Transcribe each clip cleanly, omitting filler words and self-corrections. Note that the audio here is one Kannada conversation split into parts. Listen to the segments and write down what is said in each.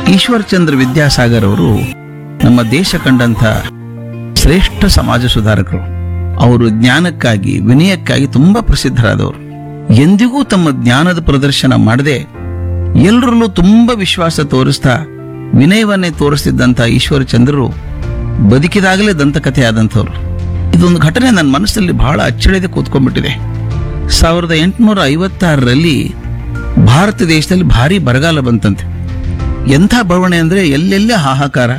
ಈಶ್ವರಚಂದ್ರ ವಿದ್ಯಾಸಾಗರ್ ಅವರು ನಮ್ಮ ದೇಶ ಕಂಡಂಥ ಶ್ರೇಷ್ಠ ಸಮಾಜ ಸುಧಾರಕರು. ಅವರು ಜ್ಞಾನಕ್ಕಾಗಿ ವಿನಯಕ್ಕಾಗಿ ತುಂಬಾ ಪ್ರಸಿದ್ಧರಾದವರು. ಎಂದಿಗೂ ತಮ್ಮ ಜ್ಞಾನದ ಪ್ರದರ್ಶನ ಮಾಡದೆ ಎಲ್ಲರಲ್ಲೂ ತುಂಬಾ ವಿಶ್ವಾಸ ತೋರಿಸ್ತಾ ವಿನಯವನ್ನೇ ತೋರಿಸ್ತಿದ್ದಂಥ ಈಶ್ವರಚಂದ್ರರು ಬದುಕಿದಾಗಲೇ ದಂತಕಥೆ ಆದಂಥವ್ರು. ಇದೊಂದು ಘಟನೆ ನನ್ನ ಮನಸ್ಸಲ್ಲಿ ಬಹಳ ಅಚ್ಚಳಿದೆ ಕೂತ್ಕೊಂಡ್ಬಿಟ್ಟಿದೆ. 1856ರಲ್ಲಿ ಭಾರತ ದೇಶದಲ್ಲಿ ಭಾರಿ ಬರಗಾಲ ಬಂತಂತೆ. ಎಂಥ ಬವಣೆ ಅಂದ್ರೆ ಎಲ್ಲೆಲ್ಲೇ ಹಾಹಾಕಾರ,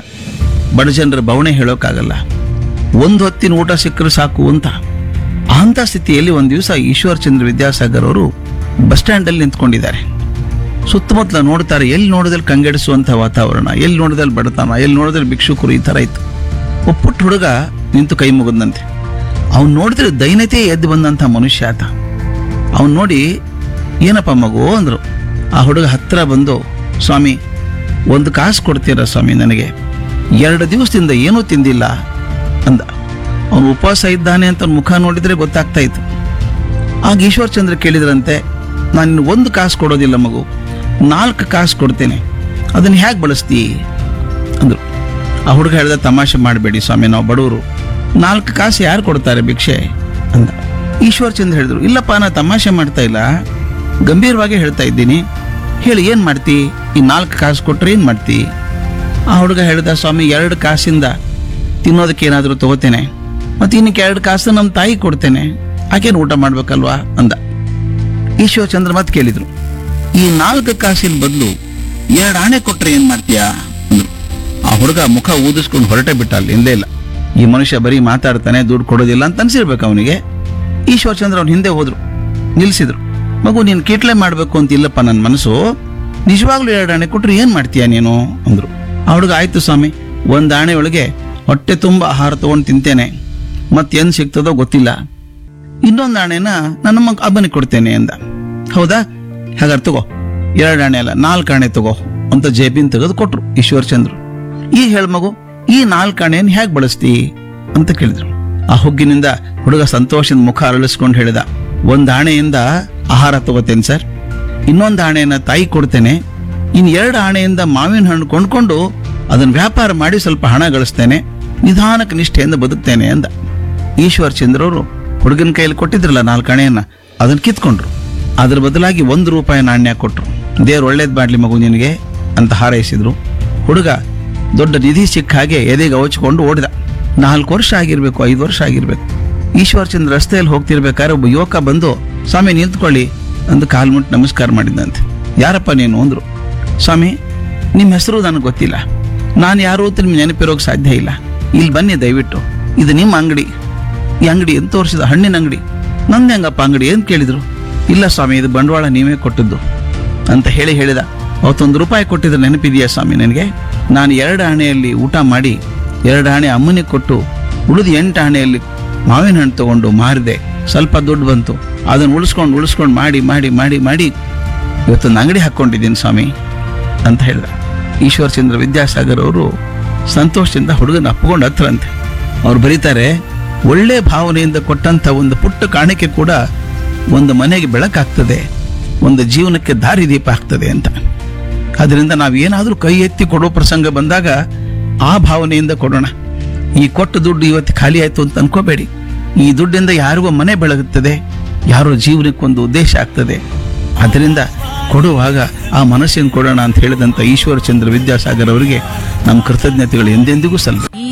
ಬಡಜನರ ಬವಣೆ ಹೇಳೋಕ್ಕಾಗಲ್ಲ, ಒಂದು ಹೊತ್ತಿನ ಊಟ ಸಿಕ್ಕರೆ ಸಾಕು ಅಂತ. ಅಂಥ ಸ್ಥಿತಿಯಲ್ಲಿ ಒಂದು ದಿವಸ ಈಶ್ವರಚಂದ್ರ ವಿದ್ಯಾಸಾಗರ್ ಅವರು ಬಸ್ ಸ್ಟ್ಯಾಂಡ್ ಅಲ್ಲಿ ನಿಂತ್ಕೊಂಡಿದ್ದಾರೆ. ಸುತ್ತಮುತ್ತಲ ನೋಡ್ತಾರೆ, ಎಲ್ಲಿ ನೋಡಿದಲ್ಲಿ ಕಂಗೆಡಿಸುವಂಥ ವಾತಾವರಣ, ಎಲ್ಲಿ ನೋಡಿದಲ್ಲಿ ಬಡತನ, ಎಲ್ಲಿ ನೋಡಿದಲ್ಲಿ ಭಿಕ್ಷುಕರು, ಈ ಥರ ಇತ್ತು. ಒಬ್ಬ ಪುಟ್ಟ ಹುಡುಗ ನಿಂತು ಕೈ ಮುಗಿದಂತೆ. ಅವ್ನು ನೋಡಿದ್ರೆ ದೈನ್ಯತೆ ಎದ್ದು ಬಂದಂಥ ಮನುಷ್ಯ ಆತ. ಅವ್ನು ನೋಡಿ, ಏನಪ್ಪ ಮಗು ಅಂದ್ರು. ಆ ಹುಡುಗ ಹತ್ರ ಬಂದು, ಸ್ವಾಮಿ ಒಂದು ಕಾಸು ಕೊಡ್ತೀರಾ ಸ್ವಾಮಿ, ನನಗೆ 2 ದಿವಸದಿಂದ ಏನೂ ತಿಂದಿಲ್ಲ ಅಂದ. ಅವನು ಉಪವಾಸ ಇದ್ದಾನೆ ಅಂತ ಮುಖ ನೋಡಿದ್ರೆ ಗೊತ್ತಾಗ್ತಾ ಇತ್ತು. ಆಗ ಈಶ್ವರಚಂದ್ರ ಕೇಳಿದ್ರಂತೆ, ನಾನು 1 ಕಾಸು ಕೊಡೋದಿಲ್ಲ ಮಗು, 4 ಕಾಸು ಕೊಡ್ತೇನೆ, ಅದನ್ನ ಹೇಗೆ ಬಳಸ್ತೀ ಅಂದ್ರು. ಆ ಹುಡುಗ ಹೇಳ್ದ, ತಮಾಷೆ ಮಾಡಬೇಡಿ ಸ್ವಾಮಿ, ನಾವು ಬಡವರು, 4 ಕಾಸು ಯಾರು ಕೊಡ್ತಾರೆ ಭಿಕ್ಷೆ ಅಂದ. ಈಶ್ವರಚಂದ್ರ ಹೇಳಿದ್ರು, ಇಲ್ಲಪ್ಪ ನಾ ತಮಾಷೆ ಮಾಡ್ತಾ ಇಲ್ಲ, ಗಂಭೀರವಾಗಿ ಹೇಳ್ತಾ ಇದ್ದೀನಿ, ಹೇಳಿ ಏನ್ ಮಾಡ್ತಿ, ಈ 4 ಕಾಸು ಕೊಟ್ರೆ ಏನ್ ಮಾಡ್ತಿ? ಆ ಹುಡುಗ ಹೇಳ್ದ, ಸ್ವಾಮಿ 2 ಕಾಸಿಂದ ತಿನ್ನೋದಕ್ಕೆ ಏನಾದರೂ ತಗೋತೇನೆ, ಮತ್ತೆ ಇನ್ನಕ್ಕೆ 2 ಕಾಸು ನಮ್ಮ ತಾಯಿ ಕೊಡ್ತೇನೆ, ಆಕೇನು ಊಟ ಮಾಡ್ಬೇಕಲ್ವಾ ಅಂದ. ಈಶ್ವರಚಂದ್ರ ಮತ್ತೆ ಕೇಳಿದ್ರು, ಈ 4 ಕಾಸಿನ ಬದಲು 2 ಆಣೆ ಕೊಟ್ರೆ ಏನ್ ಮಾಡ್ತೀಯಾ ಅಂದ್ರು. ಆ ಹುಡುಗ ಮುಖ ಊದಿಸ್ಕೊಂಡು ಹೊರಟೆ ಬಿಟ್ಟ, ಅಲ್ಲಿ ಹಿಂದೆ ಇಲ್ಲ. ಈ ಮನುಷ್ಯ ಬರೀ ಮಾತಾಡ್ತಾನೆ, ದುಡ್ಡು ಕೊಡೋದಿಲ್ಲ ಅಂತ ಅನ್ಸಿರ್ಬೇಕು ಅವನಿಗೆ. ಈಶ್ವರಚಂದ್ರ ಅವ್ನ ಹಿಂದೆ ಹೋದ್ರು, ನಿಲ್ಸಿದ್ರು. ಮಗು ನೀನು ಕೀಟ್ಲೆ ಮಾಡ್ಬೇಕು ಅಂತ ಇಲ್ಲಪ್ಪ ನನ್ನ ಮನಸ್ಸು, ನಿಜವಾಗ್ಲೂ 2 ಆಣೆ ಕೊಟ್ರೆ ಏನ್ ಮಾಡ್ತೀಯಾ ನೀನು ಅಂದ್ರು. ಆ ಹುಡುಗ, ಆಯ್ತು ಸ್ವಾಮಿ, 1 ಆಣೆ ಒಳಗೆ ಹೊಟ್ಟೆ ತುಂಬ ಆಹಾರ ತಗೊಂಡು ತಿಂತೇನೆ, ಮತ್ತೇನ್ ಸಿಗ್ತದೋ ಗೊತ್ತಿಲ್ಲ, ಇನ್ನೊಂದು ಆಣೆನ ನನ್ನ ಅಬ್ಬನಿಗೆ ಕೊಡ್ತೇನೆ ಅಂದ. ಹೌದಾ, ಹಾಗಾದ್ರೆ ತಗೋ, 2 ಆಣೆ ಅಲ್ಲ 4 ಆಣೆ ತಗೋ ಅಂತ ಜೇಬಿನ್ ತೆಗೆದು ಕೊಟ್ರು ಈಶ್ವರಚಂದ್ರ. ಈಗ ಹೇಳ ಮಗು, ಈ 4 ಆಣೆಯನ್ನು ಹೇಗೆ ಬಳಸ್ತಿ ಅಂತ ಕೇಳಿದ್ರು. ಆ ಹುಗ್ಗಿನಿಂದ ಹುಡುಗ ಸಂತೋಷದ ಮುಖ ಅರಳಿಸ್ಕೊಂಡು ಹೇಳಿದ, 1 ಆಣೆಯಿಂದ ಆಹಾರ ತಗೋತೇನೆ ಸರ್, ಇನ್ನೊಂದು ಆಣೆಯನ್ನ ತಾಯಿ ಕೊಡ್ತೇನೆ, ಇನ್ನು 2 ಆಣೆಯಿಂದ ಮಾವಿನ ಹಣ್ಣು ಕೊಂಡ್ಕೊಂಡು ಅದನ್ನ ವ್ಯಾಪಾರ ಮಾಡಿ ಸ್ವಲ್ಪ ಹಣ ಗಳಿಸ್ತೇನೆ, ನಿಧಾನಕ್ಕೆ ನಿಷ್ಠೆಯಿಂದ ಬದುಕ್ತೇನೆ ಅಂದ. ಈಶ್ವರಚಂದ್ರ ಅವರು ಹುಡುಗನ ಕೈಯಲ್ಲಿ ಕೊಟ್ಟಿದ್ರಲ್ಲ 4 ಆಣೆಯನ್ನ, ಅದನ್ನ ಕಿತ್ಕೊಂಡ್ರು. ಅದ್ರ ಬದಲಾಗಿ 1 ರೂಪಾಯಿ ನಾಣ್ಯ ಕೊಟ್ರು. ದೇವ್ರು ಒಳ್ಳೇದ್ ಮಾಡ್ಲಿ ಮಗು ನಿನಗೆ ಅಂತ ಹಾರೈಸಿದ್ರು. ಹುಡುಗ ದೊಡ್ಡ ನಿಧಿ ಸಿಕ್ಕ ಹಾಗೆ ಎದೆಗೆ ಅವಚ್ಕೊಂಡು ಓಡಿದ. 4 ವರ್ಷ ಆಗಿರ್ಬೇಕು, 5 ವರ್ಷ ಆಗಿರ್ಬೇಕು. ಈಶ್ವರಚಂದ್ರ ರಸ್ತೆಯಲ್ಲಿ ಹೋಗ್ತಿರ್ಬೇಕಾದ್ರೆ ಒಬ್ಬ ಯುವಕ ಬಂದು, ಸ್ವಾಮಿ ನಿಂತ್ಕೊಳ್ಳಿ ಅಂದು ಕಾಲು ಮುಟ್ಟು ನಮಸ್ಕಾರ ಮಾಡಿದಂತೆ. ಯಾರಪ್ಪ ನೀನು ಅಂದ್ರು. ಸ್ವಾಮಿ ನಿಮ್ಮ ಹೆಸರು ನನಗೆ ಗೊತ್ತಿಲ್ಲ, ನಾನು ಯಾರು ಅಂತ ನಿಮ್ಗೆ ನೆನಪಿರೋಕೆ ಸಾಧ್ಯ ಇಲ್ಲ, ಇಲ್ಲಿ ಬನ್ನಿ ದಯವಿಟ್ಟು, ಇದು ನಿಮ್ಮ ಅಂಗಡಿ, ಈ ಅಂಗಡಿ ಅಂತ ತೋರಿಸಿದ, ಹಣ್ಣಿನ ಅಂಗಡಿ. ನಂದು ಹೆಂಗಪ್ಪ ಅಂಗಡಿ ಅಂತ ಕೇಳಿದ್ರು. ಇಲ್ಲ ಸ್ವಾಮಿ, ಇದು ಬಂಡವಾಳ ನೀವೇ ಕೊಟ್ಟದ್ದು ಅಂತ ಹೇಳಿದ. ಅವತ್ತೊಂದು ರೂಪಾಯಿ ಕೊಟ್ಟಿದ್ರೆ ನೆನಪಿದೆಯಾ ಸ್ವಾಮಿ ನನಗೆ? ನಾನು 2 ಆಣೆಯಲ್ಲಿ ಊಟ ಮಾಡಿ 2 ಆಣೆ ಅಮ್ಮನಿಗೆ ಕೊಟ್ಟು ಉಳಿದ 8 ಆಣೆಯಲ್ಲಿ ಮಾವಿನ ಹಣ್ಣು ತಗೊಂಡು ಮಾರಿದೆ, ಸ್ವಲ್ಪ ದುಡ್ಡು ಬಂತು, ಅದನ್ನು ಉಳಿಸ್ಕೊಂಡು ಮಾಡಿ ಮಾಡಿ ಮಾಡಿ ಮಾಡಿ ಇವತ್ತೊಂದು ಅಂಗಡಿ ಹಾಕ್ಕೊಂಡಿದ್ದೀನಿ ಸ್ವಾಮಿ ಅಂತ ಹೇಳಿದ. ಈಶ್ವರಚಂದ್ರ ವಿದ್ಯಾಸಾಗರ್ ಅವರು ಸಂತೋಷದಿಂದ ಹುಡುಗನ ಅಪ್ಪಿಕೊಂಡು ಹತ್ರಂತೆ. ಅವ್ರು ಬರೀತಾರೆ, ಒಳ್ಳೆ ಭಾವನೆಯಿಂದ ಕೊಟ್ಟಂತ ಒಂದು ಪುಟ್ಟ ಕಾಣಿಕೆ ಕೂಡ ಒಂದು ಮನೆಗೆ ಬೆಳಕಾಗ್ತದೆ, ಒಂದು ಜೀವನಕ್ಕೆ ದಾರಿದೀಪ ಆಗ್ತದೆ ಅಂತ. ಅದರಿಂದ ನಾವೇನಾದ್ರೂ ಕೈ ಎತ್ತಿ ಕೊಡೋ ಪ್ರಸಂಗ ಬಂದಾಗ ಆ ಭಾವನೆಯಿಂದ ಕೊಡೋಣ. ಈ ಕೊಟ್ಟ ದುಡ್ಡು ಇವತ್ತು ಖಾಲಿ ಆಯ್ತು ಅಂತ ಅನ್ಕೋಬೇಡಿ. ಈ ದುಡ್ಡಿಂದ ಯಾರಿಗೋ ಮನೆ ಬೆಳಗುತ್ತದೆ, ಯಾರೋ ಜೀವನಕ್ಕೊಂದು ಉದ್ದೇಶ ಆಗ್ತದೆ. ಅದರಿಂದ ಕೊಡುವಾಗ ಆ ಮನಸ್ಸಿನ ಕೊಡೋಣ ಅಂತ ಹೇಳಿದಂತ ಈಶ್ವರಚಂದ್ರ ವಿದ್ಯಾಸಾಗರ್ ಅವರಿಗೆ ನಮ್ಮ ಕೃತಜ್ಞತೆಗಳು ಎಂದೆಂದಿಗೂ ಸಲ್ಲಬೇಕು.